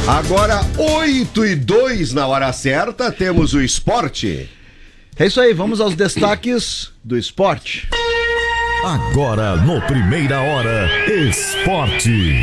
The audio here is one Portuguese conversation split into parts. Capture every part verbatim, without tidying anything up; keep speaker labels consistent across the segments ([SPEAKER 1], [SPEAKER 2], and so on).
[SPEAKER 1] Agora, oito e dois na hora certa, temos o esporte.
[SPEAKER 2] É isso aí, vamos aos destaques do esporte.
[SPEAKER 3] Agora, no Primeira Hora, esporte.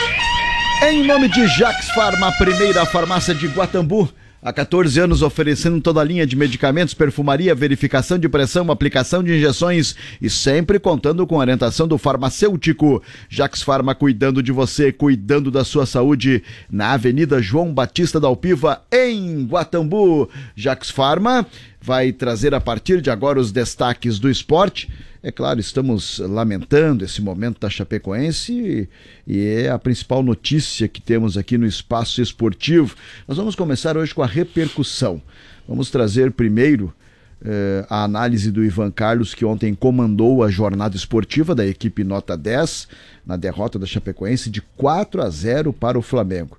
[SPEAKER 2] Em nome de Jax Farma, a primeira farmácia de Guatambu. Há quatorze anos oferecendo toda a linha de medicamentos, perfumaria, verificação de pressão, aplicação de injeções e sempre contando com a orientação do farmacêutico. Jax Farma, cuidando de você, cuidando da sua saúde, na Avenida João Batista da Alpiva, em Guatambu. Jax Farma vai trazer a partir de agora os destaques do esporte. É claro, estamos lamentando esse momento da Chapecoense e, e é a principal notícia que temos aqui no espaço esportivo. Nós vamos começar hoje com a repercussão. Vamos trazer primeiro eh, a análise do Ivan Carlos, que ontem comandou a jornada esportiva da equipe Nota dez, na derrota da Chapecoense de quatro a zero para o Flamengo.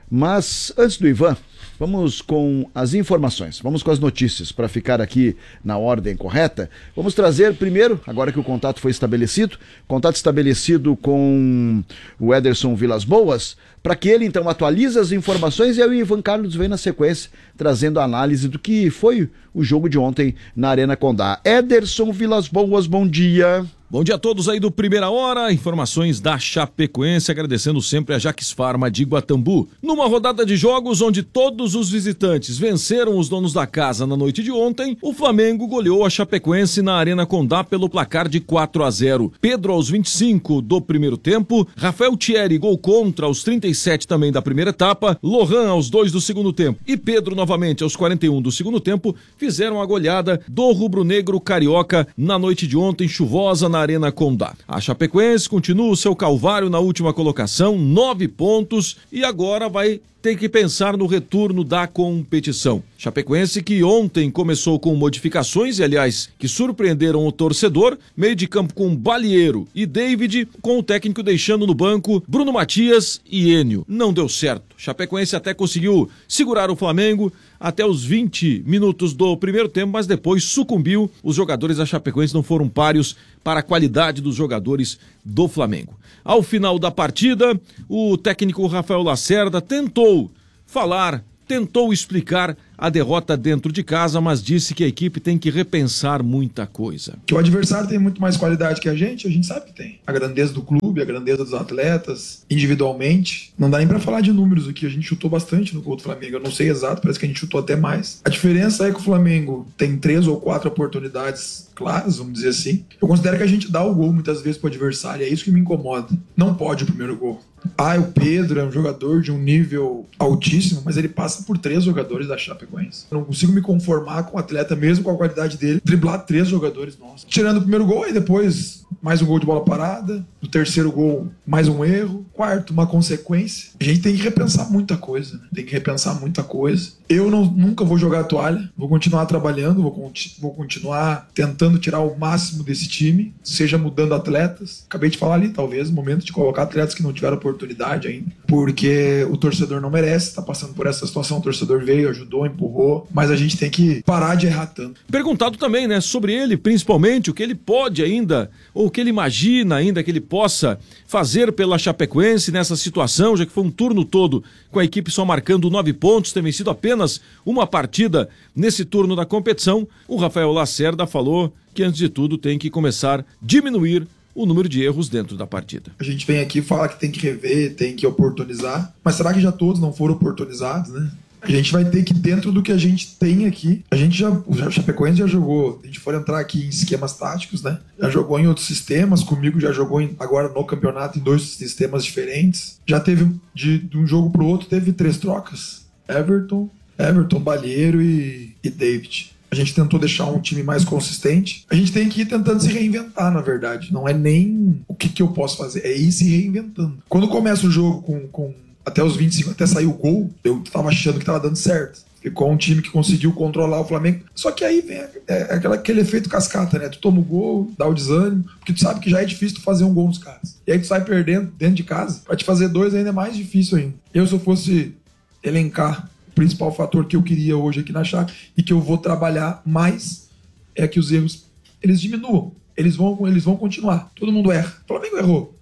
[SPEAKER 2] Mas antes do Ivan, vamos com as informações, vamos com as notícias para ficar aqui na ordem correta. Vamos trazer primeiro, agora que o contato foi estabelecido, contato estabelecido com o Ederson Vilas Boas, para que ele então atualize as informações e aí o Ivan Carlos vem na sequência trazendo a análise do que foi o jogo de ontem na Arena Condá. Ederson Vilas Boas, bom dia.
[SPEAKER 4] Bom dia a todos aí do Primeira Hora, informações da Chapecoense, agradecendo sempre a Jax Farma de Guatambu. Numa rodada de jogos onde todos os visitantes venceram os donos da casa na noite de ontem, o Flamengo goleou a Chapecoense na Arena Condá pelo placar de quatro a zero. Pedro aos vinte e cinco do primeiro tempo, Rafael Thierry gol contra aos trinta e sete também da primeira etapa, Lohan aos dois do segundo tempo e Pedro novamente aos quarenta e um do segundo tempo fizeram a goleada do rubro-negro carioca na noite de ontem, chuvosa na Arena Condá. A Chapecoense continua o seu calvário na última colocação, nove pontos, e agora vai ter que pensar no retorno da competição. Chapecoense que ontem começou com modificações e, aliás, que surpreenderam o torcedor, meio de campo com Balieiro e David, com o técnico deixando no banco Bruno Matias e Enio. Não deu certo. Chapecoense até conseguiu segurar o Flamengo até os vinte minutos do primeiro tempo, mas depois sucumbiu. Os jogadores da Chapecoense não foram páreos para a qualidade dos jogadores do Flamengo. Ao final da partida, o técnico Rafael Lacerda tentou falar, tentou explicar a derrota dentro de casa, mas disse que a equipe tem que repensar muita coisa.
[SPEAKER 5] Que o adversário tem muito mais qualidade que a gente, a gente sabe que tem. A grandeza do clube, a grandeza dos atletas, individualmente. Não dá nem pra falar de números aqui, a gente chutou bastante no gol do Flamengo. Eu não sei exato, parece que a gente chutou até mais. A diferença é que o Flamengo tem três ou quatro oportunidades claras, vamos dizer assim. Eu considero que a gente dá o gol muitas vezes pro adversário, é isso que me incomoda. Não pode o primeiro gol. Ah, o Pedro é um jogador de um nível altíssimo, mas ele passa por três jogadores da Chapecoense. Eu não consigo me conformar com o atleta, mesmo com a qualidade dele, driblar três jogadores nossos. Tirando o primeiro gol, aí depois mais um gol de bola parada, no terceiro gol mais um erro, quarto uma consequência. A gente tem que repensar muita coisa, né? Tem que repensar muita coisa. Eu não, nunca vou jogar a toalha, vou continuar trabalhando, vou, conti- vou continuar tentando tirar o máximo desse time, seja mudando atletas. Acabei de falar ali, talvez, o momento de colocar atletas que não tiveram oportunidade ainda, porque o torcedor não merece, tá passando por essa situação, o torcedor veio, ajudou, empurrou, mas a gente tem que parar de errar tanto.
[SPEAKER 4] Perguntado também, né, sobre ele, principalmente, o que ele pode ainda, ou o que ele imagina ainda que ele possa fazer pela Chapecoense nessa situação, já que foi um turno todo com a equipe só marcando nove pontos, tem vencido apenas uma partida nesse turno da competição. O Rafael Lacerda falou que, antes de tudo, tem que começar a diminuir o número de erros dentro da partida.
[SPEAKER 5] A gente vem aqui e fala que tem que rever, tem que oportunizar, mas será que já todos não foram oportunizados, né? A gente vai ter que, dentro do que a gente tem aqui, a gente já, o Chapecoense já jogou, a gente for entrar aqui em esquemas táticos, né? Já jogou em outros sistemas, comigo já jogou em, agora no campeonato em dois sistemas diferentes. Já teve, de, de um jogo pro outro, teve três trocas. Everton, Everton, Balieiro e, e David. A gente tentou deixar um time mais consistente. A gente tem que ir tentando se reinventar, na verdade. Não é nem o que, que eu posso fazer, é ir se reinventando. Quando começa o jogo com... com até os vinte e cinco, até sair o gol, eu tava achando que tava dando certo. Ficou um time que conseguiu controlar o Flamengo. Só que aí vem é, aquela, aquele efeito cascata, né? Tu toma o gol, dá o desânimo, porque tu sabe que já é difícil tu fazer um gol nos caras. E aí tu sai perdendo dentro de casa. Pra te fazer dois ainda é mais difícil ainda. Eu, se eu fosse elencar o principal fator que eu queria hoje aqui na chave e que eu vou trabalhar mais, é que os erros, eles diminuam. Eles vão, eles vão continuar. Todo mundo erra. O Flamengo errou.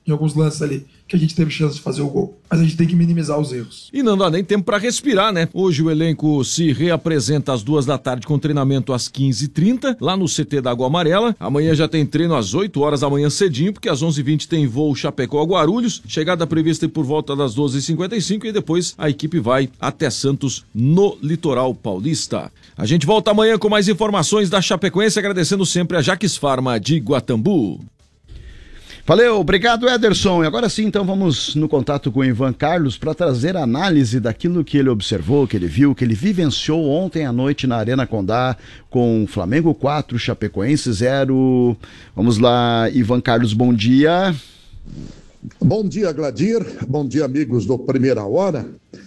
[SPEAKER 5] em alguns lances ali, que a gente teve chance de fazer o gol. Mas a gente tem que minimizar os erros.
[SPEAKER 4] E não dá nem tempo para respirar, né? Hoje o elenco se reapresenta às duas da tarde com treinamento às quinze e trinta, lá no C T da Água Amarela. Amanhã já tem treino às oito horas da manhã cedinho, porque às onze e vinte tem voo Chapecó a Guarulhos. Chegada prevista por volta das doze e cinquenta e cinco e depois a equipe vai até Santos, no litoral paulista. A gente volta amanhã com mais informações da Chapecoense, agradecendo sempre a Jaques Farma de Guatambu.
[SPEAKER 2] Valeu, obrigado, Ederson. E agora sim, então vamos no contato com o Ivan Carlos para trazer a análise daquilo que ele observou, que ele viu, que ele vivenciou ontem à noite na Arena Condá com Flamengo quatro, Chapecoense zero. Vamos lá, Ivan Carlos, bom dia.
[SPEAKER 6] Bom dia, Gladir. Bom dia, amigos do Primeira Hora.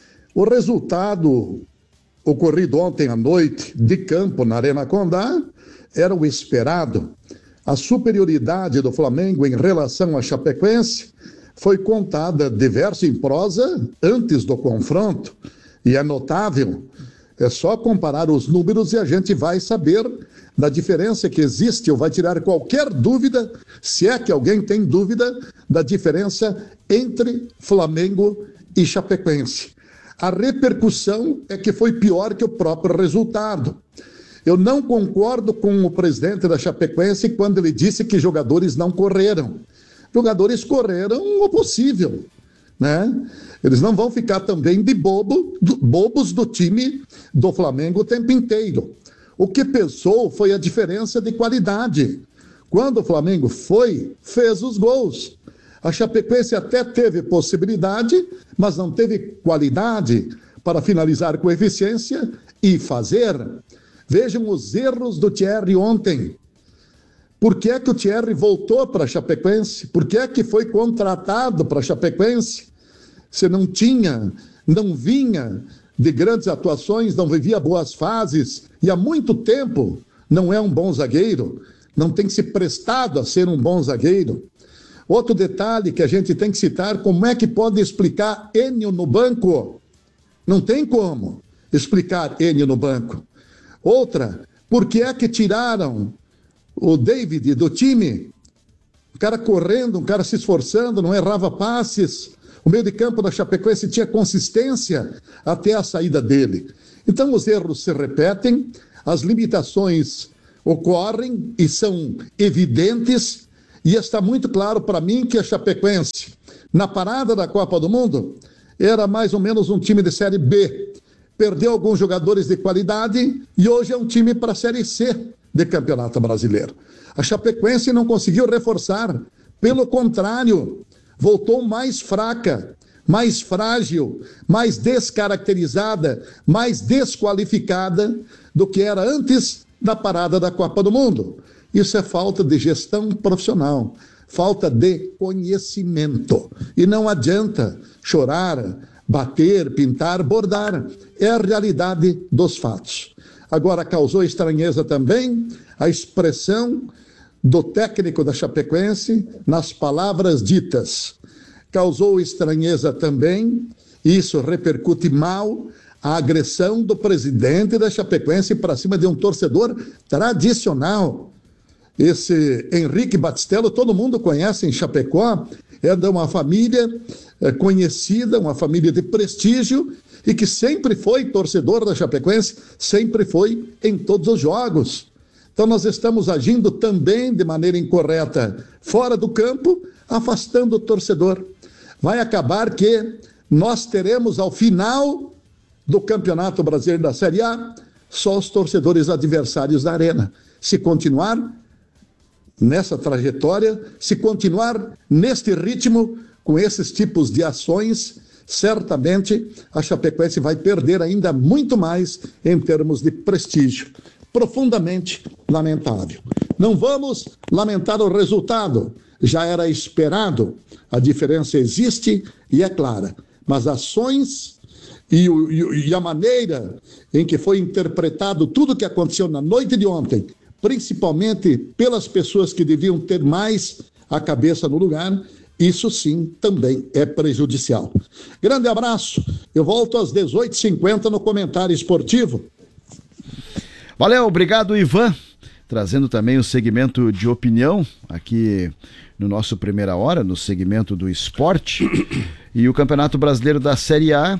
[SPEAKER 6] O resultado ocorrido ontem à noite de campo na Arena Condá era o esperado. A superioridade do Flamengo em relação à Chapecoense foi contada de verso em prosa antes do confronto, e é notável. É só comparar os números e a gente vai saber da diferença que existe, ou vai tirar qualquer dúvida, se é que alguém tem dúvida, da diferença entre Flamengo e Chapecoense. A repercussão é que foi pior que o próprio resultado. Eu não concordo com o presidente da Chapecoense quando ele disse que jogadores não correram. Jogadores correram o possível, né? Eles não vão ficar também de bobo, do, bobos do time do Flamengo o tempo inteiro. O que pesou foi a diferença de qualidade. Quando o Flamengo foi, fez os gols. A Chapecoense até teve possibilidade, mas não teve qualidade para finalizar com eficiência e fazer. Vejam os erros do Thierry ontem. Por que é que o Thierry voltou para a Chapecoense? Por que é que foi contratado para a Chapecoense? Se não tinha, não vinha de grandes atuações, não vivia boas fases, e há muito tempo não é um bom zagueiro, não tem se prestado a ser um bom zagueiro. Outro detalhe que a gente tem que citar, como é que pode explicar Enio no banco? Não tem como explicar Enio no banco. Outra, por que é que tiraram o David do time? Um cara correndo, um cara se esforçando, não errava passes. O meio de campo da Chapecoense tinha consistência até a saída dele. Então os erros se repetem, as limitações ocorrem e são evidentes, e está muito claro para mim que a Chapecoense, na parada da Copa do Mundo, era mais ou menos um time de Série B. Perdeu alguns jogadores de qualidade e hoje é um time para a Série C de Campeonato Brasileiro. A Chapecoense não conseguiu reforçar, pelo contrário, voltou mais fraca, mais frágil, mais descaracterizada, mais desqualificada do que era antes da parada da Copa do Mundo. Isso é falta de gestão profissional, falta de conhecimento. E não adianta chorar, bater, pintar, bordar. É a realidade dos fatos. Agora, causou estranheza também a expressão do técnico da Chapecoense nas palavras ditas. Causou estranheza também, e isso repercute mal, a agressão do presidente da Chapecoense para cima de um torcedor tradicional. Esse Henrique Batistello, todo mundo conhece em Chapecó, é de uma família é, conhecida, uma família de prestígio, e que sempre foi torcedor da Chapecoense, sempre foi em todos os jogos. Então nós estamos agindo também de maneira incorreta fora do campo, afastando o torcedor. Vai acabar que nós teremos ao final do Campeonato Brasileiro da Série A só os torcedores adversários da Arena. Se continuar nessa trajetória, se continuar neste ritmo, com esses tipos de ações, certamente a Chapecoense vai perder ainda muito mais em termos de prestígio. Profundamente lamentável. Não vamos lamentar o resultado, já era esperado, a diferença existe e é clara, mas ações e, o, e a maneira em que foi interpretado tudo o que aconteceu na noite de ontem, principalmente pelas pessoas que deviam ter mais a cabeça no lugar, isso sim também é prejudicial. Grande abraço, eu volto às dezoito e cinquenta no Comentário Esportivo.
[SPEAKER 2] Valeu, obrigado, Ivan. trazendo também o segmento de opinião aqui no nosso Primeira Hora, no segmento do esporte, e o Campeonato Brasileiro da Série A,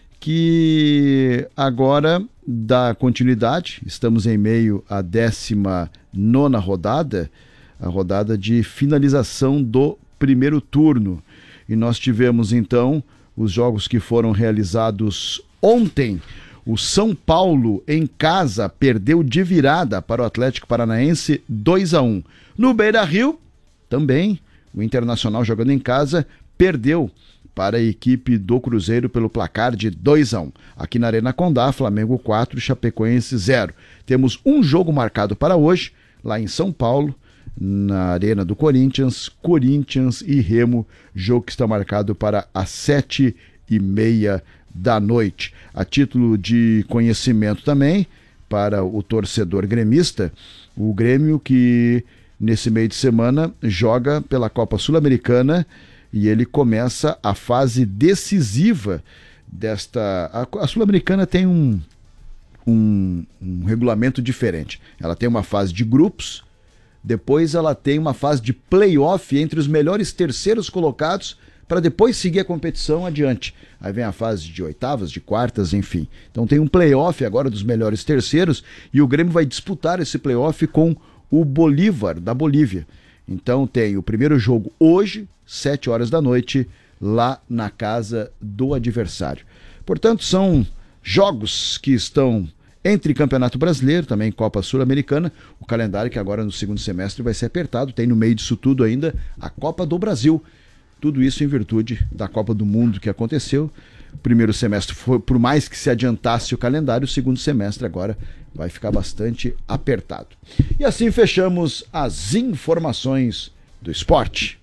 [SPEAKER 2] que agora dá continuidade. Estamos em meio à décima nona rodada, a rodada de finalização do primeiro turno. E nós tivemos então os jogos que foram realizados ontem. O São Paulo em casa perdeu de virada para o Atlético Paranaense dois a um. No Beira-Rio, também, o Internacional jogando em casa perdeu para a equipe do Cruzeiro pelo placar de dois a um. Aqui na Arena Condá, Flamengo quatro, Chapecoense zero. Temos um jogo marcado para hoje, lá em São Paulo, na Arena do Corinthians, Corinthians e Remo, jogo que está marcado para as sete e meia da noite. A título de conhecimento também, para o torcedor gremista, o Grêmio que nesse meio de semana joga pela Copa Sul-Americana e ele começa a fase decisiva desta... A, a Sul-Americana tem um, um, um regulamento diferente. Ela tem uma fase de grupos, depois ela tem uma fase de play-off entre os melhores terceiros colocados para depois seguir a competição adiante. Aí vem a fase de oitavas, de quartas, enfim. Então tem um play-off agora dos melhores terceiros e o Grêmio vai disputar esse play-off com o Bolívar, da Bolívia. Então tem o primeiro jogo hoje, sete horas da noite, lá na casa do adversário. Portanto, são jogos que estão entre Campeonato Brasileiro, também Copa Sul-Americana, o calendário que agora no segundo semestre vai ser apertado. Tem no meio disso tudo ainda a Copa do Brasil. Tudo isso em virtude da Copa do Mundo que aconteceu. O primeiro semestre foi, por mais que se adiantasse o calendário, o segundo semestre agora vai ficar bastante apertado. E assim fechamos as informações do esporte.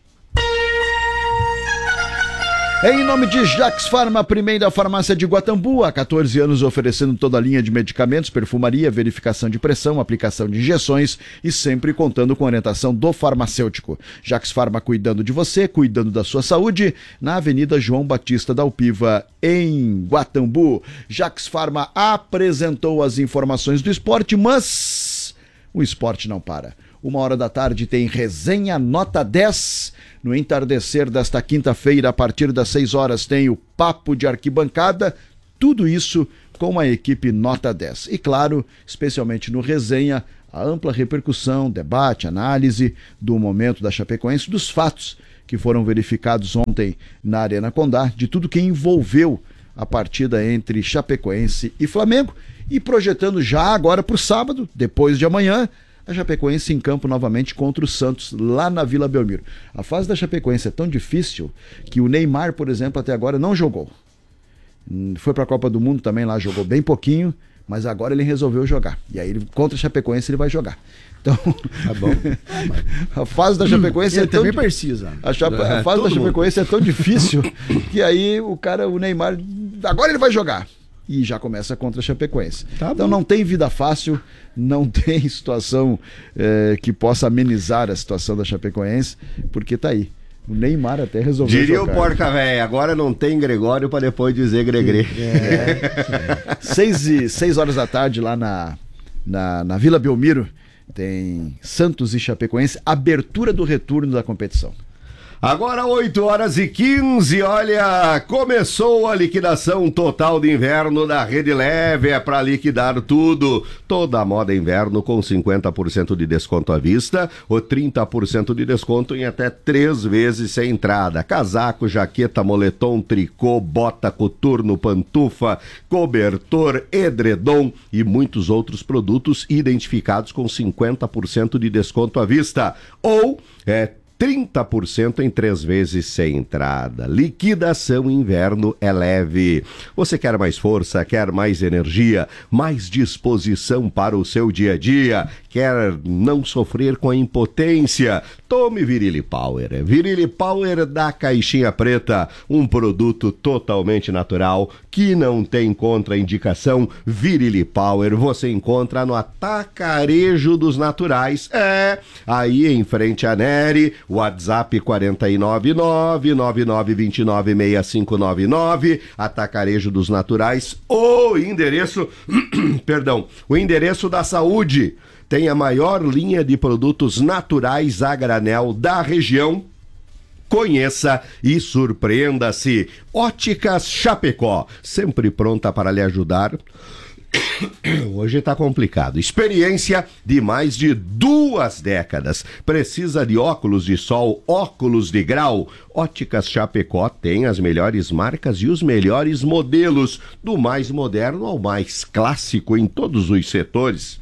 [SPEAKER 2] Em nome de Jax Farma, primeira farmácia de Guatambu, há quatorze anos oferecendo toda a linha de medicamentos, perfumaria, verificação de pressão, aplicação de injeções e sempre contando com a orientação do farmacêutico. Jax Farma cuidando de você, cuidando da sua saúde, na Avenida João Batista da Alpiva, em Guatambu. Jax Farma apresentou as informações do esporte, mas o esporte não para. Uma hora da tarde tem resenha nota dez. No entardecer desta quinta-feira, a partir das seis horas, tem o Papo de Arquibancada. Tudo isso com a equipe nota dez. E claro, especialmente no resenha, a ampla repercussão, debate, análise do momento da Chapecoense, dos fatos que foram verificados ontem na Arena Condá, de tudo que envolveu a partida entre Chapecoense e Flamengo. E projetando já agora para o sábado, depois de amanhã, a Chapecoense em campo novamente contra o Santos, lá na Vila Belmiro. A fase da Chapecoense é tão difícil que o Neymar, por exemplo, até agora não jogou. Foi para a Copa do Mundo também, lá jogou bem pouquinho, mas agora ele resolveu jogar. E aí, ele, contra a Chapecoense, ele vai jogar. Então,
[SPEAKER 7] tá bom.
[SPEAKER 2] A fase da Chapecoense
[SPEAKER 7] ele
[SPEAKER 2] é tão...
[SPEAKER 7] também precisa.
[SPEAKER 2] A, Chape... a fase da Chapecoense é tão difícil que aí o cara, o Neymar, agora ele vai jogar. E já começa contra a Chapecoense. Tá então bom. Não tem vida fácil, não tem situação é, que possa amenizar a situação da Chapecoense, porque tá aí. O Neymar até resolveu
[SPEAKER 1] Diria
[SPEAKER 2] jogar.
[SPEAKER 1] o Porca Véia, agora não tem Gregório para depois dizer Gregre.
[SPEAKER 2] É. seis, e, seis horas da tarde lá na, na, na Vila Belmiro tem Santos e Chapecoense, abertura do retorno da competição.
[SPEAKER 1] Agora oito horas e quinze, olha, começou a liquidação total de inverno da Rede Leve, é para liquidar tudo, toda a moda inverno com cinquenta por cento de desconto à vista ou trinta por cento de desconto em até três vezes sem entrada, casaco, jaqueta, moletom, tricô, bota, coturno, pantufa, cobertor, edredom e muitos outros produtos identificados com cinquenta por cento de desconto à vista ou é trinta por cento em três vezes sem entrada. Liquidação inverno é leve. Você quer mais força, quer mais energia, mais disposição para o seu dia a dia, quer não sofrer com a impotência? Tome Virilli Power. Virilli Power da caixinha preta, um produto totalmente natural que não tem contraindicação. Virilli Power você encontra no Atacarejo dos Naturais. É, aí em frente à Neri, WhatsApp quatro nove nove, nove nove dois nove, seis cinco nove nove, Atacarejo dos Naturais, o endereço, perdão, o endereço da saúde, tem a maior linha de produtos naturais a granel da região. Conheça e surpreenda-se. Óticas Chapecó, sempre pronta para lhe ajudar. Hoje tá complicado. Experiência de mais de duas décadas. Precisa de óculos de sol, óculos de grau? Óticas Chapecó tem as melhores marcas e os melhores modelos, do mais moderno ao mais clássico em todos os setores.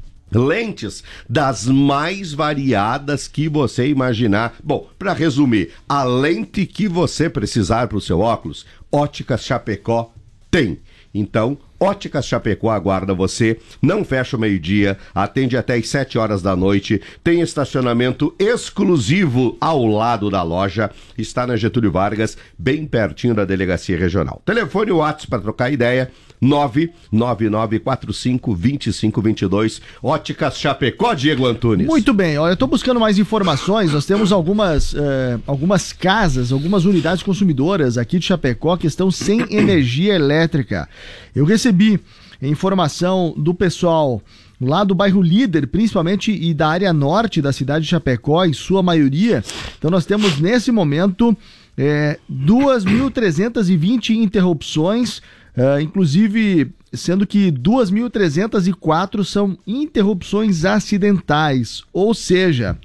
[SPEAKER 1] Lentes das mais variadas que você imaginar. Bom, para resumir, a lente que você precisar para o seu óculos, Óticas Chapecó tem. Então, Óticas Chapecó aguarda você, não fecha o meio-dia, atende até às sete horas da noite, tem estacionamento exclusivo ao lado da loja, está na Getúlio Vargas, bem pertinho da Delegacia Regional. Telefone WhatsApp para trocar ideia, nove nove nove quatro cinco dois cinco dois dois. Óticas Chapecó, Diego Antunes.
[SPEAKER 2] Muito bem, olha, eu estou buscando mais informações. Nós temos algumas, eh, algumas casas, algumas unidades consumidoras aqui de Chapecó que estão sem energia elétrica. Eu recebi informação do pessoal lá do bairro Líder, principalmente, e da área norte da cidade de Chapecó, em sua maioria. Então nós temos nesse momento eh, duas mil trezentas e vinte interrupções, Uh, inclusive, sendo que duas mil trezentas e quatro são interrupções acidentais, ou seja,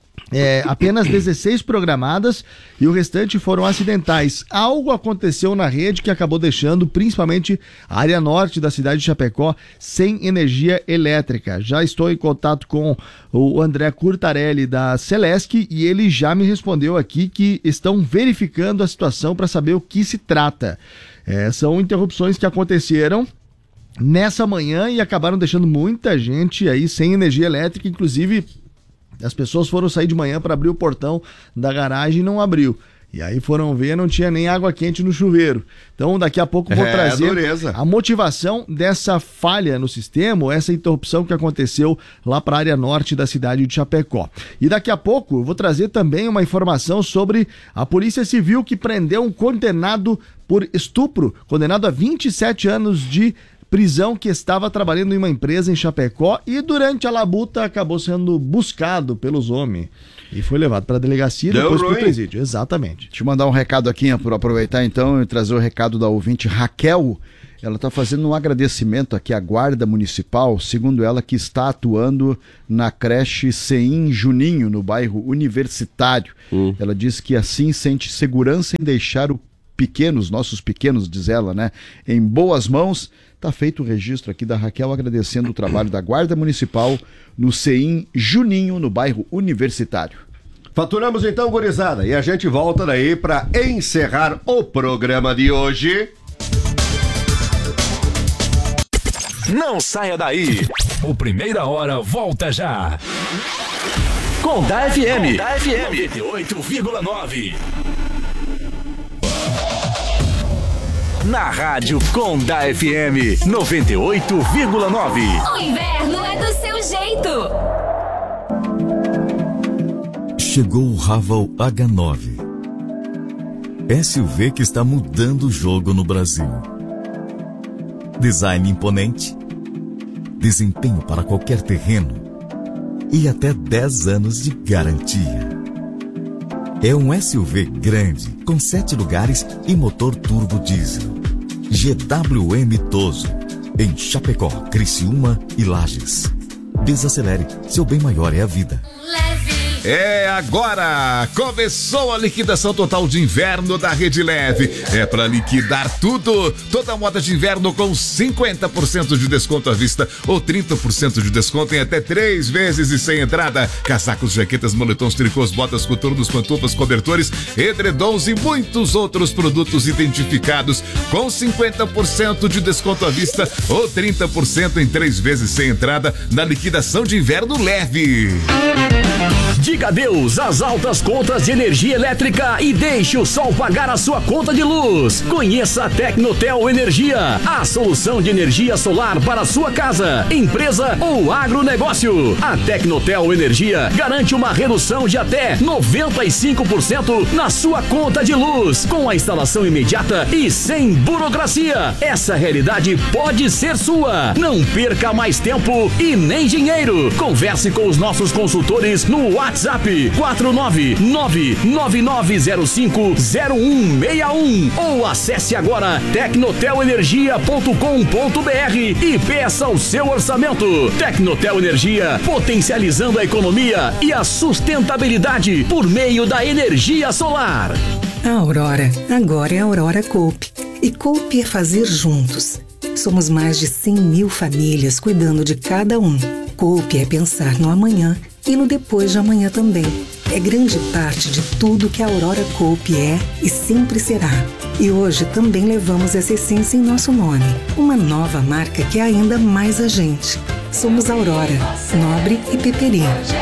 [SPEAKER 2] é, apenas dezesseis programadas e o restante foram acidentais. Algo aconteceu na rede que acabou deixando principalmente a área norte da cidade de Chapecó sem energia elétrica. Já estou em contato com o André Curtarelli da Celesc e ele já me respondeu aqui que estão verificando a situação para saber o que se trata. É, são interrupções que aconteceram nessa manhã e acabaram deixando muita gente aí sem energia elétrica. Inclusive, as pessoas foram sair de manhã para abrir o portão da garagem e não abriu. E aí foram ver, não tinha nem água quente no chuveiro. Então, daqui a pouco vou é, trazer dureza. a motivação dessa falha no sistema, essa interrupção que aconteceu lá para a área norte da cidade de Chapecó. E daqui a pouco eu vou trazer também uma informação sobre a Polícia Civil que prendeu um condenado por estupro, condenado a vinte e sete anos de prisão, que estava trabalhando em uma empresa em Chapecó e durante a labuta acabou sendo buscado pelos homens. E foi levado para a delegacia e depois para o presídio. Exatamente.
[SPEAKER 7] Deixa eu mandar um recado aqui, por aproveitar então e trazer o recado da ouvinte Raquel. Ela está fazendo um agradecimento aqui à Guarda Municipal, segundo ela, que está atuando na creche Ceim Juninho, no bairro Universitário. Hum. Ela diz que assim sente segurança em deixar o pequeno, os nossos pequenos, diz ela, né, em boas mãos. Está feito o registro aqui da Raquel agradecendo o trabalho da Guarda Municipal no Ceim Juninho, no bairro Universitário.
[SPEAKER 1] Faturamos então, gurizada, e a gente volta daí para encerrar o programa de hoje.
[SPEAKER 3] Não saia daí. O Primeira Hora volta já. Com da F M. Com da F M. noventa e oito vírgula nove. Na rádio com da F M noventa e oito vírgula nove.
[SPEAKER 8] O inverno é do seu jeito.
[SPEAKER 3] Chegou o Raval H nove. S U V que está mudando o jogo no Brasil. Design imponente, desempenho para qualquer terreno e até dez anos de garantia. É um S U V grande, com sete lugares e motor turbo diesel. G W M Toso, em Chapecó, Criciúma e Lages. Desacelere, seu bem maior é a vida.
[SPEAKER 9] É agora! Começou a liquidação total de inverno da Rede Leve. É para liquidar tudo. Toda a moda de inverno com cinquenta por cento de desconto à vista ou trinta por cento de desconto em até três vezes e sem entrada. Casacos, jaquetas, moletons, tricôs, botas, coturnos, pantufas, cobertores, edredons e muitos outros produtos identificados com cinquenta por cento de desconto à vista ou trinta por cento em três vezes sem entrada na liquidação de inverno Leve.
[SPEAKER 3] De
[SPEAKER 10] Diga adeus às altas contas de energia elétrica e deixe o sol pagar a sua conta de luz. Conheça a Tecnotel Energia, a solução de energia solar para a sua casa, empresa ou agronegócio. A Tecnotel Energia garante uma redução de até noventa e cinco por cento na sua conta de luz, com a instalação imediata e sem burocracia. Essa realidade pode ser sua. Não perca mais tempo e nem dinheiro. Converse com os nossos consultores no WhatsApp quatro nove nove nove nove zero cinco zero um seis um ou acesse agora tecnotel energia ponto com ponto br e peça o seu orçamento. Tecnotel Energia, potencializando a economia e a sustentabilidade por meio da energia solar.
[SPEAKER 11] A Aurora agora é a Aurora Coop. E Coop é fazer juntos. Somos mais de cem mil famílias cuidando de cada um. Coop é pensar no amanhã e no depois de amanhã também. É grande parte de tudo que a Aurora Coop é e sempre será. E hoje também levamos essa essência em nosso nome. Uma nova marca que é ainda mais a gente. Somos Aurora, Nobre e Peperi.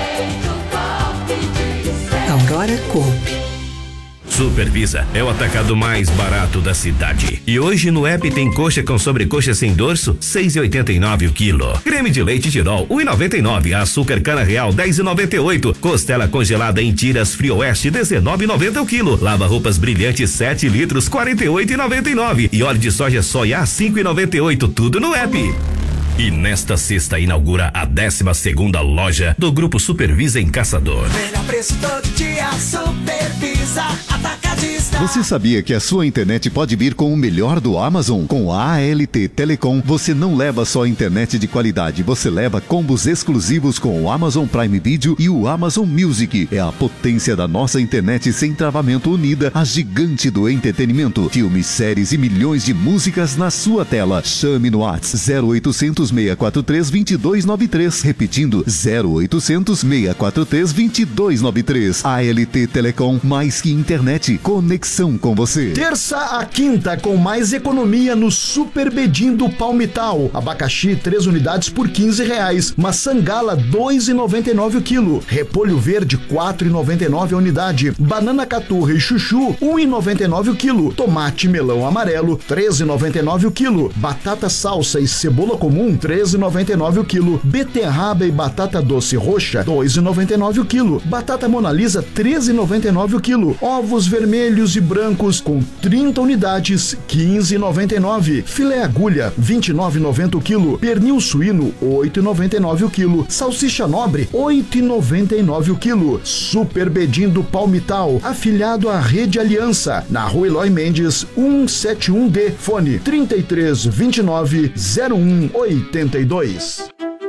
[SPEAKER 11] Aurora Coop.
[SPEAKER 12] Supervisa é o atacado mais barato da cidade. E hoje no app tem coxa com sobrecoxa sem dorso, seis e oitenta e nove o quilo. Creme de leite Tirol, um e noventa e nove. Açúcar cana real, dez e noventa e oito. Costela congelada em tiras Frio Oeste, dezenove e noventa o quilo. Lava roupas brilhantes, sete litros, quarenta e oito e noventa e nove. E óleo de soja soia, cinco e noventa e oito. Tudo no app. E nesta sexta inaugura a décima segunda loja do Grupo Supervisa em Caçador.
[SPEAKER 13] Melhor preço todo dia, Supervisa Atacadista.
[SPEAKER 14] Você sabia que a sua internet pode vir com o melhor do Amazon? Com a A L T Telecom, você não leva só internet de qualidade, você leva combos exclusivos com o Amazon Prime Video e o Amazon Music. É a potência da nossa internet sem travamento unida, a gigante do entretenimento. Filmes, séries e milhões de músicas na sua tela. Chame no WhatsApp zero oitocentos, seis quatro três, dois dois nove três. Repetindo, zero oitocentos, seis quatro três, dois dois nove três. A L T Telecom, mais que internet, conexão com você.
[SPEAKER 2] Terça a quinta com mais economia no Super Bedim do Palmital. Abacaxi, três unidades por quinze reais. Maçã gala, dois e noventa e nove o quilo. Repolho verde, quatro e noventa e nove a unidade. Banana caturra e chuchu, um e noventa e nove o quilo. Tomate melão amarelo, três e noventa e nove o quilo. Batata salsa e cebola comum, três e noventa e nove o quilo. Beterraba e batata doce roxa, dois e noventa e nove o quilo. Batata Mona Lisa, três e noventa e nove o quilo. Ovos vermelhos e brancos com trinta unidades, quinze e noventa e nove. Filé agulha, vinte e nove e noventa o quilo. Pernil suíno, oito e noventa e nove o quilo. Salsicha nobre, oito e noventa e nove o quilo. Super Bedim do Palmital, afiliado à Rede Aliança, na Rua Eloy Mendes, cento e setenta e um D. Fone trinta e três, vinte e nove, zero um oitenta e dois.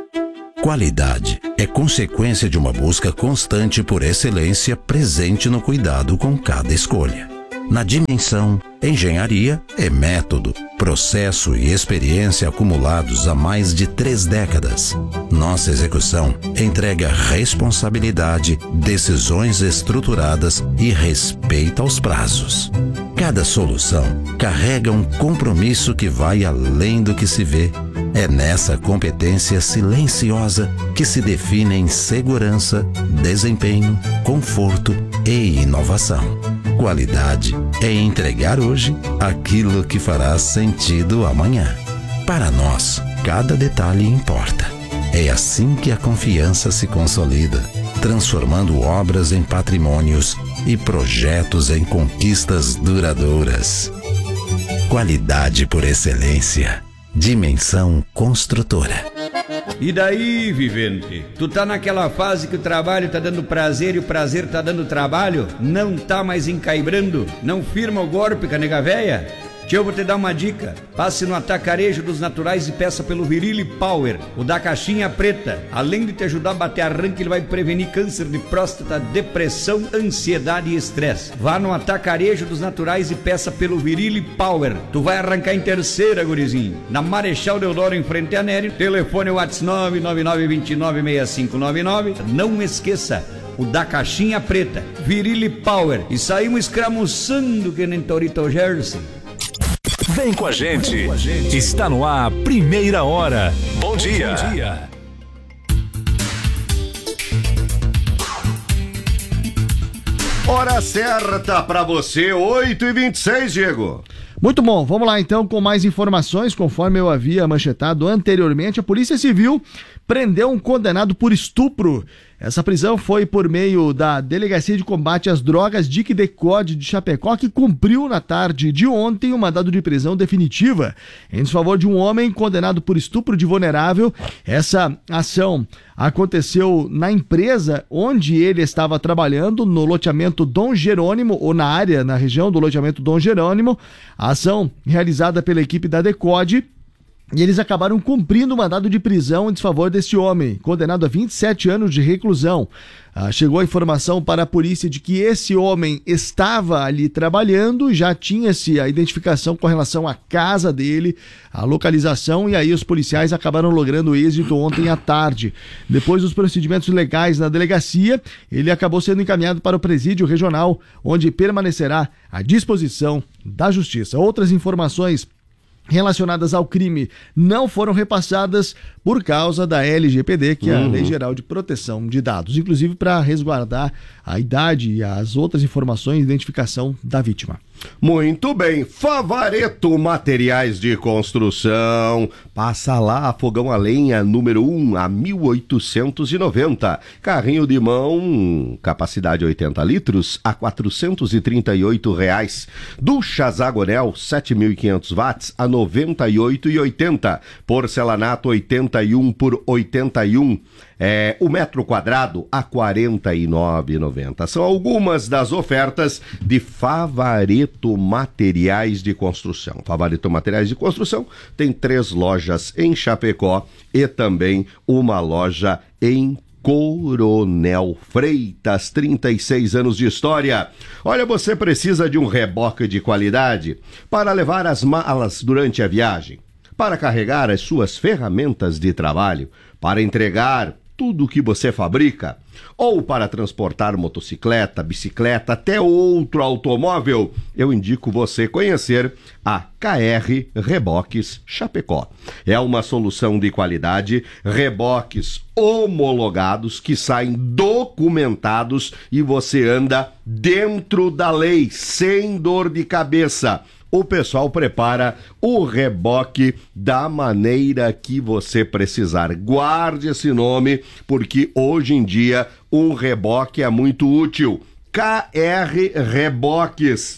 [SPEAKER 15] Qualidade é consequência de uma busca constante por excelência presente no cuidado com cada escolha. Na Dimensão, engenharia é método, processo e experiência acumulados há mais de três décadas. Nossa execução entrega responsabilidade, decisões estruturadas e respeito aos prazos. Cada solução carrega um compromisso que vai além do que se vê. É nessa competência silenciosa que se definem segurança, desempenho, conforto e inovação. Qualidade é entregar hoje aquilo que fará sentido amanhã. Para nós, cada detalhe importa. É assim que a confiança se consolida, transformando obras em patrimônios e projetos em conquistas duradouras. Qualidade por excelência. Dimensão Construtora.
[SPEAKER 16] E daí, vivente? Tu tá naquela fase que o trabalho tá dando prazer e o prazer tá dando trabalho? Não tá mais encaibrando? Não firma o golpe com a nega véia? Tio, eu vou te dar uma dica. Passe no Atacarejo dos Naturais e peça pelo Virile Power, o da caixinha preta. Além de te ajudar a bater arranque, ele vai prevenir câncer de próstata, depressão, ansiedade e estresse. Vá no Atacarejo dos Naturais e peça pelo Virile Power. Tu vai arrancar em terceira, gurizinho. Na Marechal Deodoro, em frente a Nério. Telefone WhatsApp nove nove nove, dois nove, seis cinco nove nove. Não esqueça, o da caixinha preta, Virile Power. E saímos escramuçando que nem Torito Jersey.
[SPEAKER 17] Vem com a gente. Está no ar, Primeira Hora. Bom dia. Bom dia.
[SPEAKER 1] Hora certa pra você, oito e vinte e seis, Diego.
[SPEAKER 2] Muito bom, vamos lá então com mais informações. Conforme eu havia manchetado anteriormente, a Polícia Civil prendeu um condenado por estupro. Essa prisão foi por meio da Delegacia de Combate às Drogas D I C DECODE de Chapecó, que cumpriu na tarde de ontem um mandado de prisão definitiva em desfavor de um homem condenado por estupro de vulnerável. Essa ação aconteceu na empresa onde ele estava trabalhando, no loteamento Dom Jerônimo, ou na área, na região do loteamento Dom Jerônimo. A ação realizada pela equipe da DECODE, e eles acabaram cumprindo o mandado de prisão em desfavor deste homem, condenado a vinte e sete anos de reclusão. Ah, chegou a informação para a polícia de que esse homem estava ali trabalhando, já tinha-se a identificação com relação à casa dele, a localização, e aí os policiais acabaram logrando êxito ontem à tarde. Depois dos procedimentos legais na delegacia, ele acabou sendo encaminhado para o presídio regional, onde permanecerá à disposição da justiça. Outras informações relacionadas ao crime não foram repassadas por causa da L G P D, que é a Lei Geral de Proteção de Dados, inclusive para resguardar a idade e as outras informações de identificação da vítima.
[SPEAKER 1] Muito bem, Favareto Materiais de Construção, passa lá, fogão a lenha número um a mil oitocentos e noventa, carrinho de mão, capacidade oitenta litros a quatrocentos e trinta e oito reais, ducha Zagonel sete mil e quinhentos watts a noventa e oito reais e oitenta centavos, porcelanato oitenta e um por oitenta e um, é, o metro quadrado a quarenta e nove reais e noventa centavos. São algumas das ofertas de Favareto Materiais de Construção. Favareto Materiais de Construção tem três lojas em Chapecó e também uma loja em Coronel Freitas, trinta e seis anos de história. Olha, você precisa de um reboque de qualidade para levar as malas durante a viagem, para carregar as suas ferramentas de trabalho, para entregar tudo o que você fabrica, ou para transportar motocicleta, bicicleta, até outro automóvel. Eu indico você conhecer a K R Reboques Chapecó. É uma solução de qualidade, reboques homologados que saem documentados e você anda dentro da lei, sem dor de cabeça. O pessoal prepara o reboque da maneira que você precisar. Guarde esse nome, porque hoje em dia um reboque é muito útil. K R Reboques.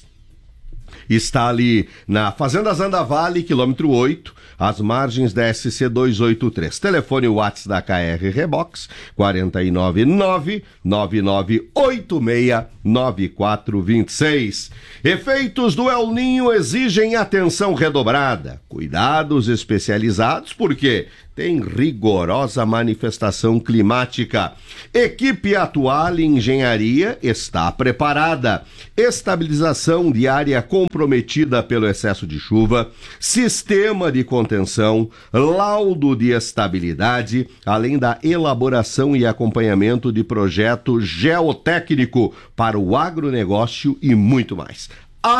[SPEAKER 1] Está ali na Fazenda Zandavale, quilômetro oito, às margens da S C duzentos e oitenta e três. Telefone WhatsApp da K R Rebox, quatro nove nove, nove nove oito seis, nove quatro dois seis. Efeitos do El Ninho exigem atenção redobrada. Cuidados especializados, porque tem rigorosa manifestação climática. Equipe Atuale Engenharia está preparada. Estabilização de área comprometida pelo excesso de chuva, sistema de contenção, laudo de estabilidade, além da elaboração e acompanhamento de projeto geotécnico para o agronegócio e muito mais.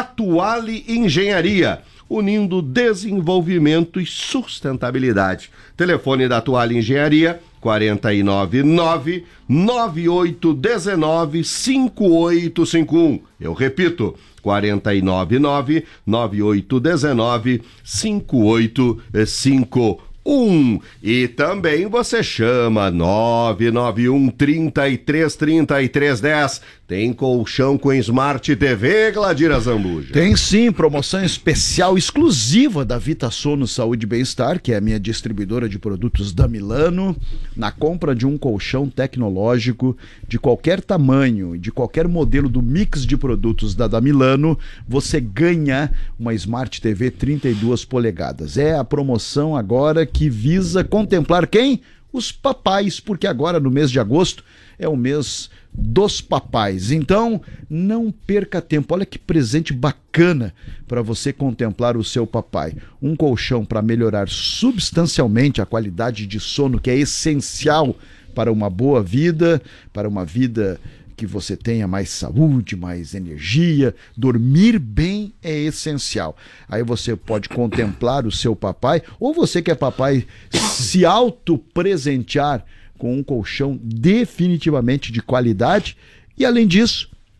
[SPEAKER 1] Atuale Engenharia, unindo desenvolvimento e sustentabilidade. Telefone da Atuale Engenharia, quatro nove nove, nove oito um nove, cinco oito cinco um. Eu repito, quatro nove nove, nove oito um nove, cinco oito cinco um. E também você chama nove nove um, trinta e três, trinta e três, dez. Tem colchão com Smart T V, Gladira Zambuja?
[SPEAKER 2] Tem sim, promoção especial exclusiva da Vita Sono Saúde e Bem-Estar, que é a minha distribuidora de produtos da Milano. Na compra de um colchão tecnológico de qualquer tamanho, de qualquer modelo do mix de produtos da da Milano, você ganha uma Smart T V trinta e duas polegadas. É a promoção agora que visa contemplar quem? Os papais, porque agora no mês de agosto é o mês dos papais. Então, não perca tempo. Olha que presente bacana para você contemplar o seu papai. Um colchão para melhorar substancialmente a qualidade de sono, que é essencial para uma boa vida, para uma vida que você tenha mais saúde, mais energia. Dormir bem é essencial. Aí você pode contemplar o seu papai, ou você que é papai, se auto-presentear com um colchão definitivamente de qualidade e, além disso,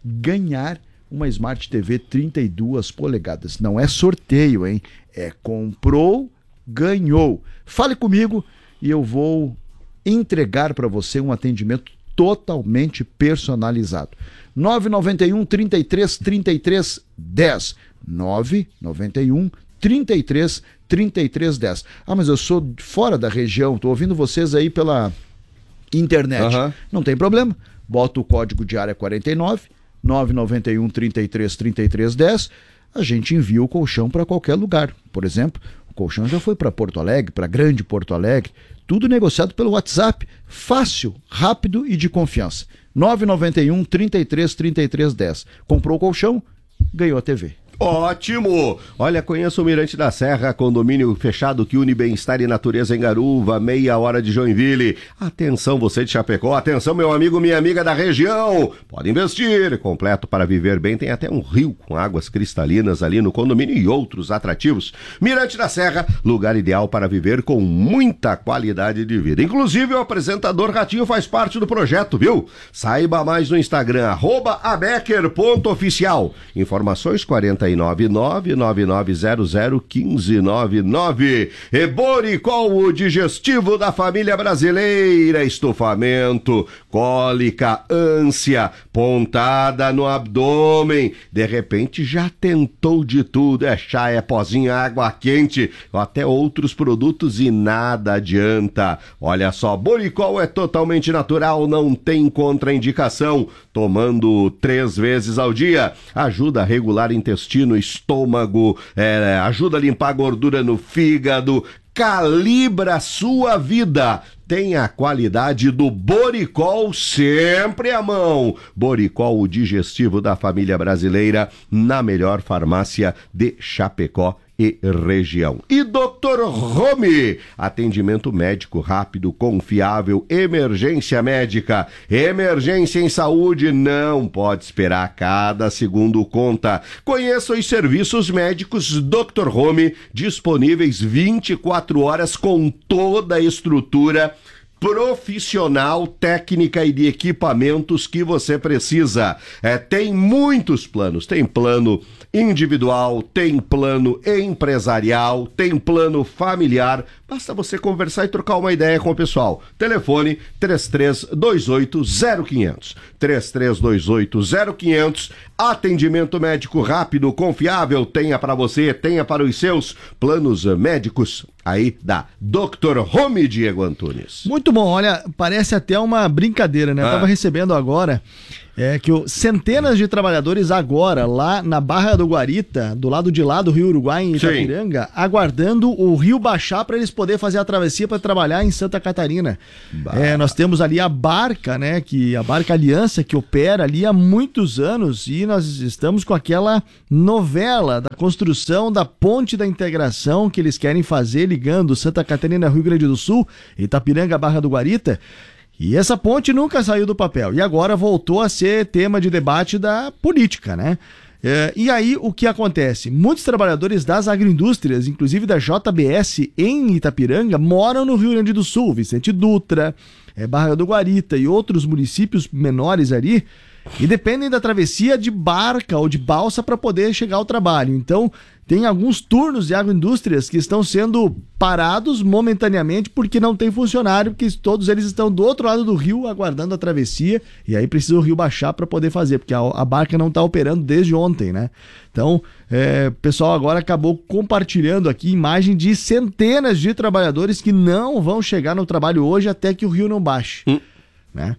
[SPEAKER 2] ganhar uma Smart T V trinta e duas polegadas. Não é sorteio, hein? É comprou, ganhou. Fale comigo e eu vou entregar para você um atendimento totalmente personalizado. nove nove um, trinta e três, trinta e três, dez. nove nove um, trinta e três, trinta e três, dez. Ah, mas eu sou fora da região, tô ouvindo vocês aí pela internet. Uhum. Não tem problema. Bota o código de área quarenta e nove, nove nove um, trinta e três, trinta e três, dez. A gente envia o colchão para qualquer lugar. Por exemplo, o colchão já foi para Porto Alegre, para Grande Porto Alegre. Tudo negociado pelo WhatsApp. Fácil, rápido e de confiança. nove nove um, trinta e três, trinta e três, dez. Comprou o colchão, ganhou a T V.
[SPEAKER 1] Ótimo! Olha, conheça o Mirante da Serra, condomínio fechado que une bem-estar e natureza em Garuva, meia hora de Joinville. Atenção você de Chapecó, atenção meu amigo, minha amiga da região. Pode investir, completo para viver bem, tem até um rio com águas cristalinas ali no condomínio e outros atrativos. Mirante da Serra, lugar ideal para viver com muita qualidade de vida. Inclusive o apresentador Ratinho faz parte do projeto, viu? Saiba mais no Instagram, arroba abecker ponto oficial. Informações quarenta e nove nove nove nove zero zero um cinco nove nove. Eboricol, o digestivo da família brasileira. Estufamento, cólica, ânsia, pontada no abdômen. De repente já tentou de tudo. É chá, é pozinho, água quente, até outros produtos e nada adianta. Olha só, Boricol é totalmente natural, não tem contraindicação. Tomando três vezes ao dia, ajuda a regular intestino, estômago, é, ajuda a limpar a gordura no fígado, calibra a sua vida. Tem a qualidade do Boricol sempre à mão. Boricol, o digestivo da família brasileira, na melhor farmácia de Chapecó e região. E doutor Home, atendimento médico rápido, confiável, emergência médica, emergência em saúde, não pode esperar, cada segundo conta. Conheça os serviços médicos doutor Home, disponíveis vinte e quatro horas com toda a estrutura profissional, técnica e de equipamentos que você precisa. É, tem muitos planos, tem plano individual, tem plano empresarial, tem plano familiar. Basta você conversar e trocar uma ideia com o pessoal. Telefone três três dois oito zero quinhentos. três três dois oito zero quinhentos. Atendimento médico rápido, confiável, tenha para você, tenha para os seus planos médicos aí da doutor Home, Diego Antunes.
[SPEAKER 18] Muito bom, olha, parece até uma brincadeira, né? Eu tava ah. recebendo agora é, que o, centenas de trabalhadores agora, lá na Barra do Guarita, do lado de lá do Rio Uruguai, em Itapiranga, Sim. aguardando o rio baixar para eles poderem fazer a travessia para trabalhar em Santa Catarina. É, nós temos ali a barca, né? Que, a Barca Aliança, que opera ali há muitos anos, e nós estamos com aquela novela da construção da ponte da integração que eles querem fazer, ligando Santa Catarina, Rio Grande do Sul, Itapiranga, Barra do Guarita. E essa ponte nunca saiu do papel. E agora voltou a ser tema de debate da política, né? É, e aí, o que acontece? Muitos trabalhadores das agroindústrias, inclusive da J B S em Itapiranga, moram no Rio Grande do Sul. Vicente Dutra, é, Barra do Guarita e outros municípios menores ali, e dependem da travessia de barca ou de balsa para poder chegar ao trabalho. Então, tem alguns turnos de agroindústrias que estão sendo parados momentaneamente porque não tem funcionário, porque todos eles estão do outro lado do rio aguardando a travessia, e aí precisa o rio baixar para poder fazer, porque a, a barca não está operando desde ontem, né? Então, é, o pessoal agora acabou compartilhando aqui imagem de centenas de trabalhadores que não vão chegar no trabalho hoje até que o rio não baixe, hum. né?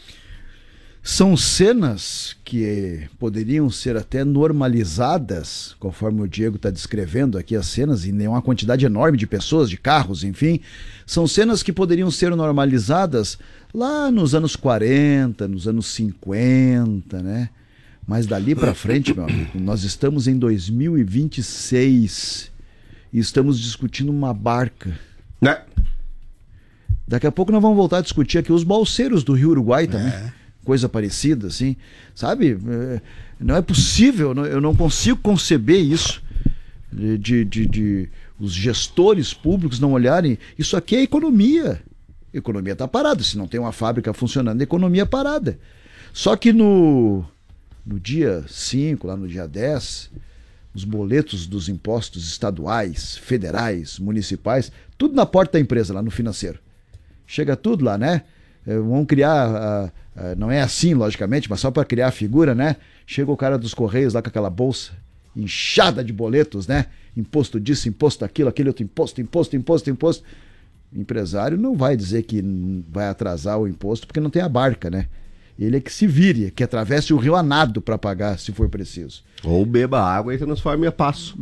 [SPEAKER 2] São cenas que poderiam ser até normalizadas, conforme o Diego está descrevendo aqui as cenas, e uma quantidade enorme de pessoas, de carros, enfim. São cenas que poderiam ser normalizadas lá nos anos quarenta, nos anos cinquenta, né? Mas dali para frente, meu amigo, nós estamos em dois mil e vinte e seis e estamos discutindo uma barca. Né? Daqui a pouco nós vamos voltar a discutir aqui os balseiros do Rio Uruguai também. É. Coisa parecida, assim, sabe? Não é possível, eu não consigo conceber isso, de, de, de, de os gestores públicos não olharem. Isso aqui é economia. A economia está parada. Se não tem uma fábrica funcionando, a economia é parada. Só que no, no dia cinco, lá no dia dez, os boletos dos impostos estaduais, federais, municipais, tudo na porta da empresa, lá no financeiro. Chega tudo lá, né? É, vão criar, uh, uh, não é assim, logicamente, mas só para criar a figura, né? Chega o cara dos Correios lá com aquela bolsa inchada de boletos, né? Imposto disso, imposto daquilo, aquele outro imposto, imposto, imposto, imposto. O empresário não vai dizer que vai atrasar o imposto porque não tem a barca, né? Ele é que se vire, que atravesse o rio a nado para pagar, se for preciso.
[SPEAKER 1] Ou beba água e transforme a passo.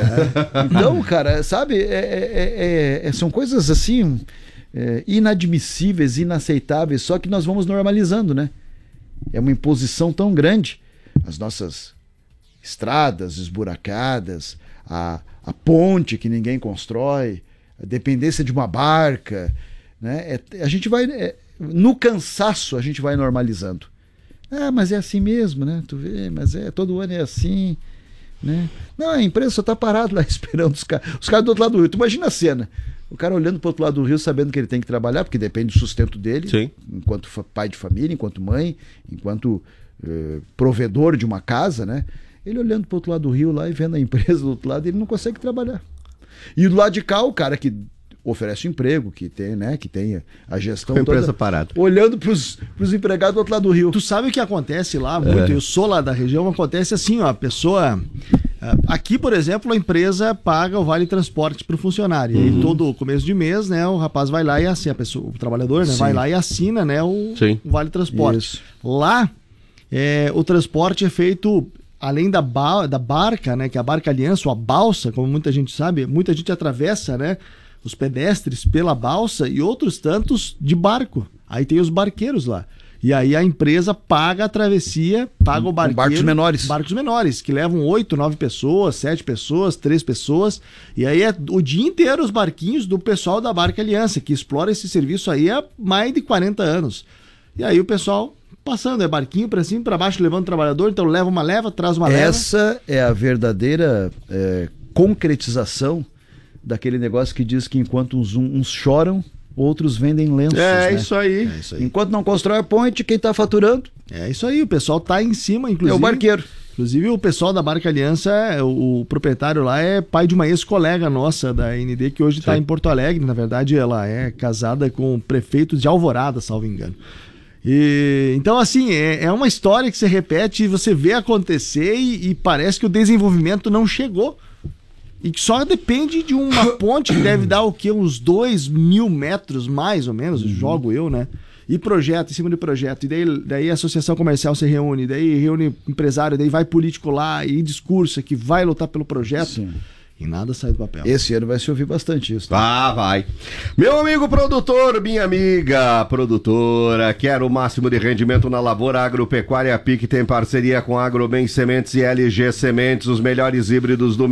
[SPEAKER 2] É. Então, cara, sabe, é, é, é, são coisas assim é, inadmissíveis, inaceitáveis, só que nós vamos normalizando, né? É uma imposição tão grande. As nossas estradas esburacadas, a, a ponte que ninguém constrói, a dependência de uma barca, né? É, a gente vai... É, no cansaço a gente vai normalizando. Ah, mas é assim mesmo, né? Tu vê, mas é, todo ano é assim, né? Não, a empresa só tá parada lá esperando os caras. Os caras do outro lado do rio. Tu imagina a cena. O cara olhando pro outro lado do rio, sabendo que ele tem que trabalhar, porque depende do sustento dele.
[SPEAKER 1] Sim.
[SPEAKER 2] Enquanto pai de família, enquanto mãe, enquanto eh, provedor de uma casa, né? Ele olhando pro outro lado do rio lá e vendo a empresa do outro lado, ele não consegue trabalhar. E do lado de cá, o cara que oferece emprego, que tem, né, que tem a gestão
[SPEAKER 1] a empresa
[SPEAKER 2] toda,
[SPEAKER 1] parada.
[SPEAKER 2] Olhando pros, pros empregados do outro lado do rio.
[SPEAKER 18] Tu sabe o que acontece lá muito, é. Eu sou lá da região, acontece assim, ó, a pessoa... Aqui, por exemplo, a empresa paga o vale transporte pro funcionário. Uhum. E aí, todo começo de mês, né, o rapaz vai lá e assina, a pessoa, o trabalhador, né, Sim. vai lá e assina, né, o, o vale transporte. Isso. Lá, é, o transporte é feito... Além da, ba- da barca, né, que é a barca aliança, ou a balsa, como muita gente sabe, muita gente atravessa, né, os pedestres pela balsa e outros tantos de barco. Aí tem os barqueiros lá. E aí a empresa paga a travessia, paga o barqueiro.
[SPEAKER 2] Barcos menores.
[SPEAKER 18] Barcos menores, que levam oito, nove pessoas, sete pessoas, três pessoas. E aí é o dia inteiro os barquinhos do pessoal da Barca Aliança, que explora esse serviço aí há mais de quarenta anos. E aí o pessoal... passando, é barquinho pra cima, pra baixo, levando o trabalhador, então leva uma leva, traz uma leva.
[SPEAKER 2] Essa é a verdadeira é, concretização daquele negócio que diz que enquanto uns, uns choram, outros vendem lenços.
[SPEAKER 1] É,
[SPEAKER 2] né?
[SPEAKER 1] isso aí.
[SPEAKER 2] é isso aí. Enquanto não constrói a ponte, quem tá faturando?
[SPEAKER 18] É isso aí, o pessoal tá em cima, inclusive.
[SPEAKER 2] É o barqueiro.
[SPEAKER 18] Inclusive o pessoal da Barca Aliança, o, o proprietário lá é pai de uma ex-colega nossa da N D, que hoje está em Porto Alegre. Na verdade, ela é casada com o prefeito de Alvorada, salvo engano. E, então, assim, é, é uma história que se repete e você vê acontecer e, e parece que o desenvolvimento não chegou. E que só depende de uma ponte que deve dar o quê? Uns dois mil metros, mais ou menos, uhum. jogo eu, né? E projeto, em cima de projeto. E daí, daí a associação comercial se reúne, daí reúne empresário, daí vai político lá e discursa que vai lutar pelo projeto. Sim. E nada sai do papel.
[SPEAKER 2] Esse ano vai se ouvir bastante isso.
[SPEAKER 1] Né? Ah, vai. Meu amigo produtor, minha amiga produtora, quer o máximo de rendimento na lavoura agropecuária? A P I C tem parceria com a Agrobem Sementes e L G Sementes, os melhores híbridos do